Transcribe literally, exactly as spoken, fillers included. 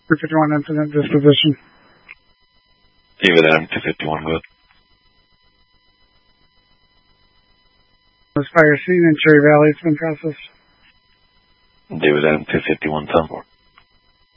two fifty-one incident disposition. David Adam, two fifty-one, go ahead. This fire scene in Cherry Valley has been processed. David Adam, two fifty-one, ten four.